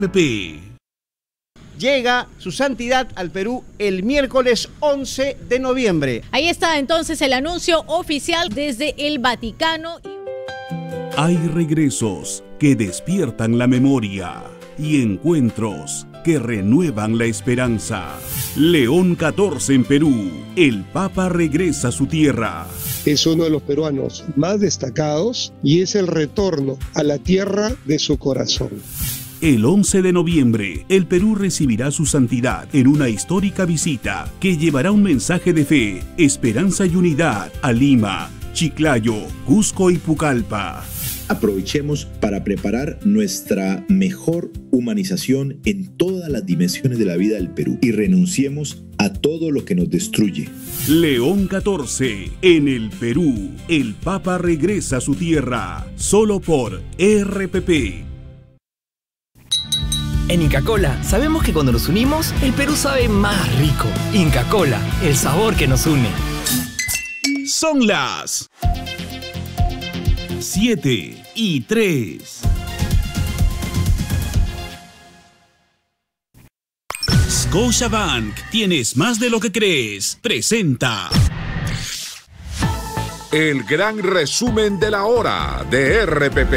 PP. Llega su santidad al Perú el miércoles 11 de noviembre. Ahí está entonces el anuncio oficial desde el Vaticano. Hay regresos que despiertan la memoria y encuentros que renuevan la esperanza. León XIV en Perú. El Papa regresa a su tierra. Es uno de los peruanos más destacados y es el retorno a la tierra de su corazón. El 11 de noviembre, el Perú recibirá su santidad en una histórica visita que llevará un mensaje de fe, esperanza y unidad a Lima, Chiclayo, Cusco y Pucallpa. Aprovechemos para preparar nuestra mejor humanización en todas las dimensiones de la vida del Perú y renunciemos a todo lo que nos destruye. León XIV en el Perú. El Papa regresa a su tierra, solo por RPP. En Inca Kola sabemos que cuando nos unimos, el Perú sabe más rico. Inca Kola, el sabor que nos une. Son las 7:03. Scotiabank, tienes más de lo que crees. Presenta el gran resumen de la hora de RPP.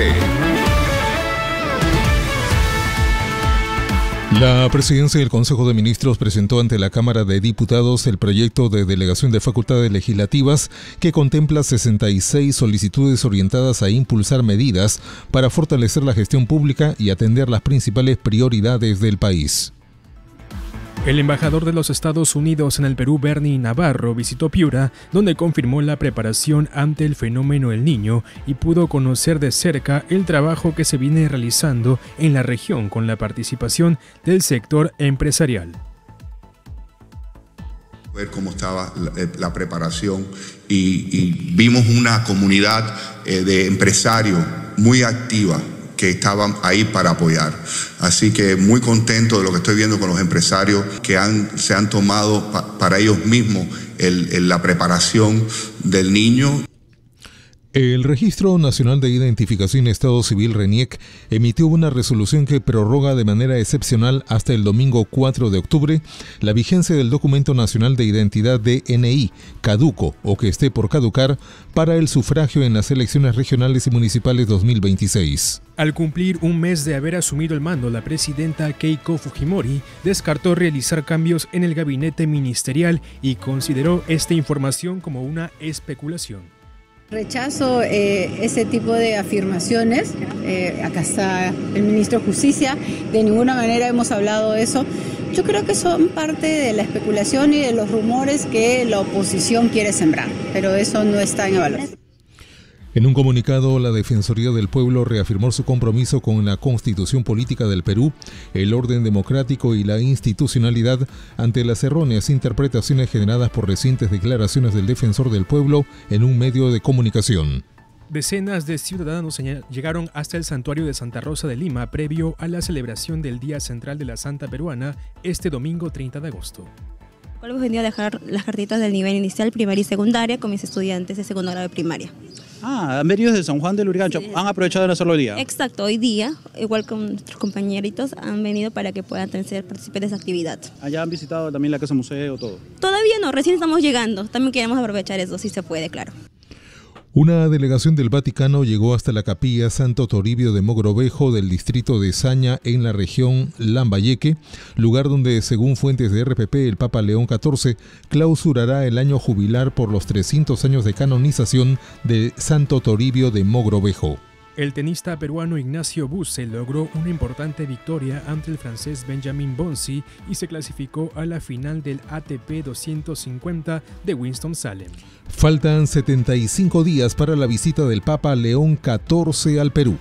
La presidencia del Consejo de Ministros presentó ante la Cámara de Diputados el proyecto de delegación de facultades legislativas que contempla 66 solicitudes orientadas a impulsar medidas para fortalecer la gestión pública y atender las principales prioridades del país. El embajador de los Estados Unidos en el Perú, Bernie Navarro, visitó Piura, donde confirmó la preparación ante el fenómeno El Niño y pudo conocer de cerca el trabajo que se viene realizando en la región con la participación del sector empresarial. Ver cómo estaba la preparación y vimos una comunidad de empresarios muy activa que estaban ahí para apoyar. Así que muy contento de lo que estoy viendo con los empresarios que se han tomado para ellos mismos la preparación del niño. El Registro Nacional de Identificación y Estado Civil, RENIEC, emitió una resolución que prorroga de manera excepcional hasta el domingo 4 de octubre la vigencia del Documento Nacional de Identidad DNI, caduco o que esté por caducar, para el sufragio en las elecciones regionales y municipales 2026. Al cumplir un mes de haber asumido el mando, la presidenta Keiko Fujimori descartó realizar cambios en el gabinete ministerial y consideró esta información como una especulación. Rechazo ese tipo de afirmaciones. Acá está el ministro de Justicia. De ninguna manera hemos hablado de eso. Yo creo que son parte de la especulación y de los rumores que la oposición quiere sembrar, pero eso no está en evaluación. En un comunicado, la Defensoría del Pueblo reafirmó su compromiso con la Constitución Política del Perú, el orden democrático y la institucionalidad ante las erróneas interpretaciones generadas por recientes declaraciones del Defensor del Pueblo en un medio de comunicación. Decenas de ciudadanos llegaron hasta el santuario de Santa Rosa de Lima previo a la celebración del Día Central de la Santa Peruana este domingo 30 de agosto. Hemos venido a dejar las cartitas del nivel inicial, primaria y secundaria con mis estudiantes de segundo grado de primaria. Han venido desde San Juan del Lurigancho, sí, han aprovechado de hacerlo hoy día. Exacto, hoy día, igual con nuestros compañeritos, han venido para que puedan participar de esa actividad. ¿Allá han visitado también la casa museo, todo? Todavía no, recién estamos llegando, también queremos aprovechar eso, si se puede, claro. Una delegación del Vaticano llegó hasta la capilla Santo Toribio de Mogrovejo del distrito de Saña en la región Lambayeque, lugar donde, según fuentes de RPP, el Papa León XIV clausurará el año jubilar por los 300 años de canonización de Santo Toribio de Mogrovejo. El tenista peruano Ignacio Buse logró una importante victoria ante el francés Benjamin Bonzi y se clasificó a la final del ATP 250 de Winston-Salem. Faltan 75 días para la visita del Papa León XIV al Perú.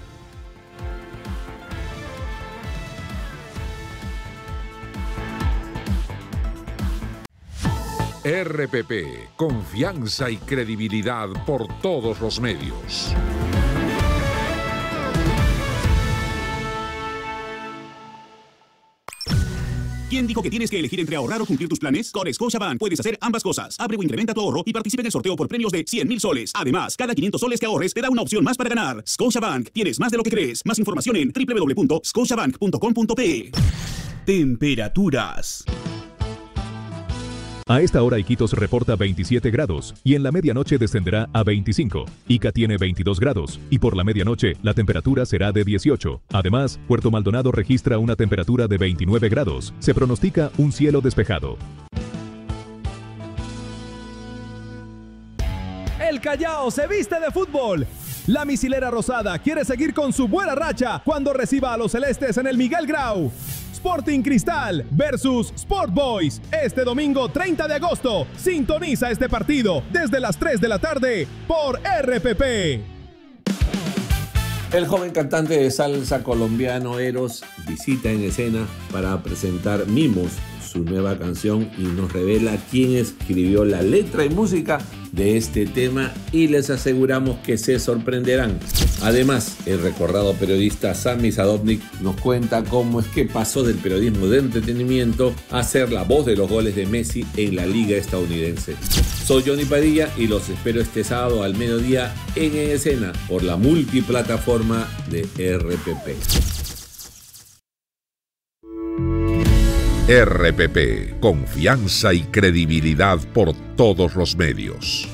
RPP, confianza y credibilidad por todos los medios. ¿Quién dijo que tienes que elegir entre ahorrar o cumplir tus planes? Con Scotiabank puedes hacer ambas cosas. Abre o incrementa tu ahorro y participa en el sorteo por premios de 100,000 soles. Además, cada 500 soles que ahorres te da una opción más para ganar. Scotiabank, tienes más de lo que crees. Más información en www.scotiabank.com.pe. Temperaturas. A esta hora Iquitos reporta 27 grados y en la medianoche descenderá a 25. Ica tiene 22 grados y por la medianoche la temperatura será de 18. Además, Puerto Maldonado registra una temperatura de 29 grados. Se pronostica un cielo despejado. El Callao se viste de fútbol. La misilera rosada quiere seguir con su buena racha cuando reciba a los celestes en el Miguel Grau. Sporting Cristal versus Sport Boys. Este domingo 30 de agosto. Sintoniza este partido desde las 3 de la tarde por RPP. El joven cantante de salsa colombiano Eros visita en escena para presentar Mimos, su nueva canción, y nos revela quién escribió la letra y música de este tema y les aseguramos que se sorprenderán. Además, el recordado periodista Sami Sadovnik nos cuenta cómo es que pasó del periodismo de entretenimiento a ser la voz de los goles de Messi en la liga estadounidense. Soy Johnny Padilla y los espero este sábado al mediodía en Escena por la multiplataforma de RPP. RPP, confianza y credibilidad por todos los medios.